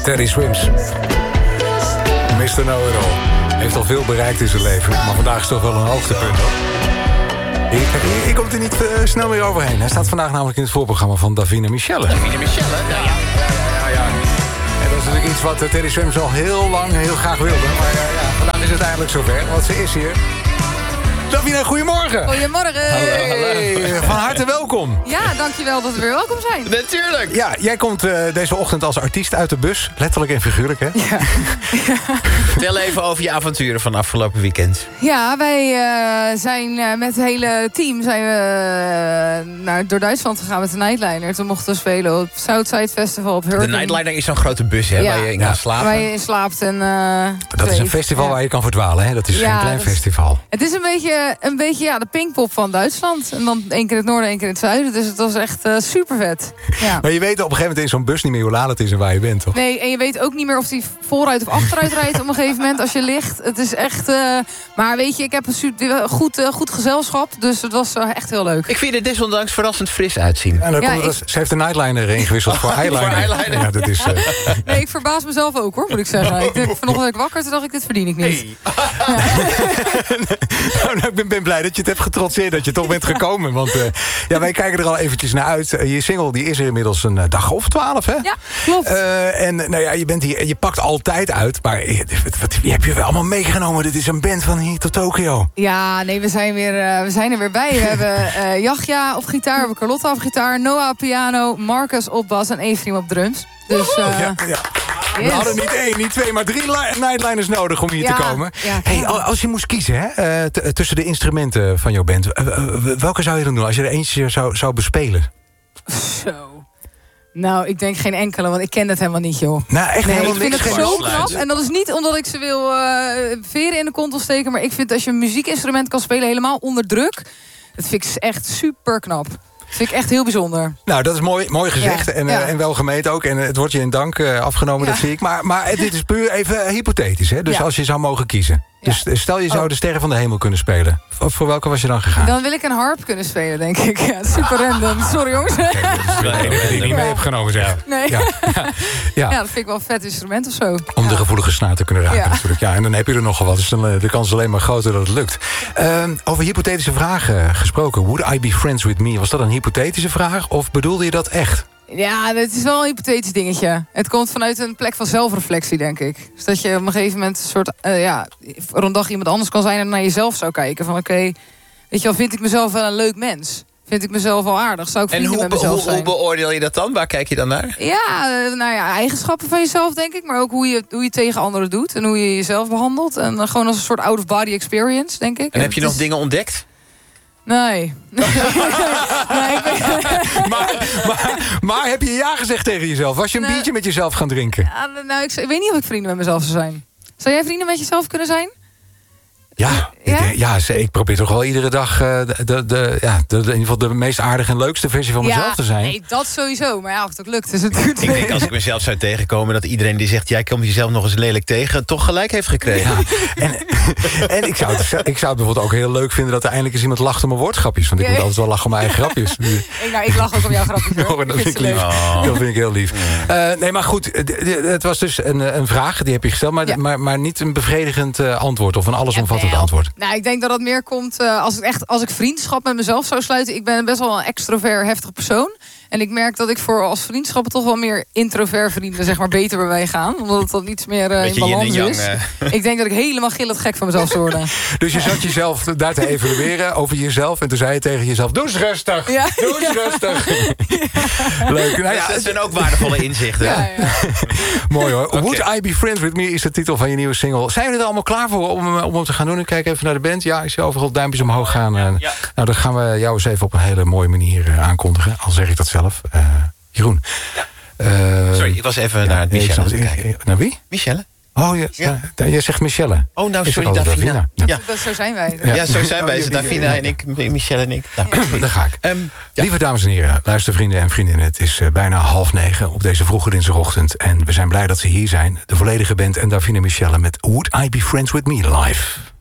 Teddy Swims. Mr. Know-it-all. Heeft al veel bereikt in zijn leven. Maar vandaag is toch wel een hoogtepunt, hoor. Ik kom er niet snel meer overheen. Hij staat vandaag namelijk in het voorprogramma van Davina Michelle. Davina Michelle, ja. En dat is natuurlijk iets wat Teddy Swims al heel lang heel graag wilde. Maar vandaag is het eindelijk zover, want ze is hier. Davina, goedemorgen. Goedemorgen. Hallo. Van harte welkom. Ja, dankjewel dat we weer welkom zijn. Natuurlijk. Ja, jij komt deze ochtend als artiest uit de bus. Letterlijk en figuurlijk, hè? Ja. Vertel even over je avonturen van afgelopen weekend. Ja, wij zijn met het hele team door Duitsland gegaan met de Nightliner. Toen mochten we spelen op Southside Festival op Hurricane. De Nightliner is zo'n grote bus, hè, waar je in kan slapen. Waar je in slaapt en dat is een festival waar je kan verdwalen, hè? Dat is geen klein festival. Het is een beetje de Pinkpop van Duitsland. En dan 1 keer in het noorden, 1 keer in het zuiden. Dus het was echt super vet. Ja. Maar je weet op een gegeven moment in zo'n bus niet meer hoe laat het is en waar je bent, toch? Nee, en je weet ook niet meer of die vooruit of achteruit rijdt op een gegeven moment als je ligt. Het is echt... maar weet je, ik heb een goed gezelschap. Dus het was echt heel leuk. Ik vind het desondanks verrassend fris uitzien. Ja, ze heeft de Nightliner ingewisseld voor eyeliner. Ja, dat is... Nee, ik verbaas mezelf ook, hoor, moet ik zeggen. Vanochtend werd ik wakker, toen dacht ik, dit verdien ik niet. Nou, ik ben blij dat je het hebt getrotseerd dat je toch bent gekomen. Want wij kijken er al eventjes naar uit. Je single die is er inmiddels een dag of 12, hè? Ja, klopt. En nou ja, je bent hier, je pakt altijd uit. Maar wat heb je wel allemaal meegenomen? Dit is een band van hier tot Tokio. Ja, nee, we zijn er weer bij. We hebben Yachja op gitaar, we hebben Carlotta op gitaar, Noah op piano, Marcus op bas en Efriem op drums. Dus... We hadden niet 1, niet 2, maar 3 Nightliners nodig om hier te komen. Ja, hey, als je moest kiezen tussen de instrumenten van jouw band, welke zou je dan doen als je er eentje zou bespelen? Zo. Nou, ik denk geen enkele, want ik ken het helemaal niet, joh. Nou, echt helemaal ik vind niks. het zo knap. En dat is niet omdat ik ze wil veren in de kont wil steken, maar ik vind als je een muziekinstrument kan spelen helemaal onder druk, dat vind ik echt super knap. Dat vind ik echt heel bijzonder. Nou, dat is mooi gezegd en wel gemeend ook. En het wordt je in dank afgenomen, dat zie ik. Maar dit is puur even hypothetisch, hè? Dus als je zou mogen kiezen. Dus stel je zou de Sterren van de Hemel kunnen spelen. Voor welke was je dan gegaan? Dan wil ik een harp kunnen spelen, denk ik. Ja, super random. Sorry, jongens. Dat is de enige die ik niet mee heb genomen, zeg. Nee. Ja, dat vind ik wel een vet instrument of zo. Om de gevoelige snaar te kunnen raken, natuurlijk. Ja, en dan heb je er nogal wat. Dus dan de kans is alleen maar groter dat het lukt. Over hypothetische vragen gesproken. Would I be friends with me? Was dat een hypothetische vraag? Of bedoelde je dat echt? Ja, het is wel een hypothetisch dingetje. Het komt vanuit een plek van zelfreflectie, denk ik. Dus dat je op een gegeven moment een soort... voor een dag iemand anders kan zijn en naar jezelf zou kijken. Van oké, weet je wel, vind ik mezelf wel een leuk mens? Vind ik mezelf wel aardig? Zou ik vrienden met mezelf zijn? Hoe beoordeel je dat dan? Waar kijk je dan naar? Ja, eigenschappen van jezelf, denk ik. Maar ook hoe je tegen anderen doet. En hoe je jezelf behandelt. En gewoon als een soort out-of-body experience, denk ik. En heb je nog dingen ontdekt? Nee. Maar heb je ja gezegd tegen jezelf? Was je een biertje met jezelf gaan drinken? Ik weet niet of ik vrienden met mezelf zou zijn. Zou jij vrienden met jezelf kunnen zijn? Ja, ik probeer toch wel iedere dag in ieder geval de meest aardige en leukste versie van mezelf te zijn. Nee, dat sowieso. Maar of het ook lukt, is het natuurlijk. Ik denk als ik mezelf zou tegenkomen, dat iedereen die zegt, jij komt jezelf nog eens lelijk tegen, toch gelijk heeft gekregen. Ja. En ik zou het bijvoorbeeld ook heel leuk vinden dat er eindelijk eens iemand lacht om mijn woordgrapjes. Want ik moet altijd wel lachen om mijn eigen grapjes. Ik lach ook om jouw grapjes. Hoor. Dat vind ik lief. Dat vind ik heel lief. Nee, maar goed, het was dus een vraag, die heb je gesteld, maar niet een bevredigend antwoord of een allesomvattend antwoord. Nou, ik denk dat dat meer komt als ik vriendschap met mezelf zou sluiten. Ik ben best wel een extrovert, heftig persoon. En ik merk dat ik als vriendschappen toch wel meer introvert vrienden, zeg maar, beter bij mij gaan. Omdat het dan iets meer in balans is. Ik denk dat ik helemaal gillend gek van mezelf zou worden. Dus je zat jezelf daar te evalueren over jezelf. En toen zei je tegen jezelf, doe eens rustig. Ja. Doe eens rustig. Ja. Leuk. Nou dat zijn ook waardevolle inzichten. Ja. Mooi hoor. Okay. Would I be friends with me is de titel van je nieuwe single. Zijn we er allemaal klaar voor om te gaan doen? Ik kijk even naar de band. Ja, ik zie overal duimpjes omhoog gaan. Nou, dan gaan we jou eens even op een hele mooie manier aankondigen. Al zeg ik dat zelf. Jeroen. Ja. Sorry, ik was even naar Michelle te kijken. Naar wie? Michelle. Oh, jij zegt Michelle. Oh, nou, sorry, Davina. Ja. Zo zijn wij. Ja, zo zijn wij. Davina en ik, Michelle en ik. Nou, daar ga ik. Lieve dames en heren, luistervrienden en vriendinnen. Het is bijna 8:30 op deze vroege dinsdagochtend. En we zijn blij dat ze hier zijn. De volledige band en Davina Michelle met Would I Be Friends With Me live.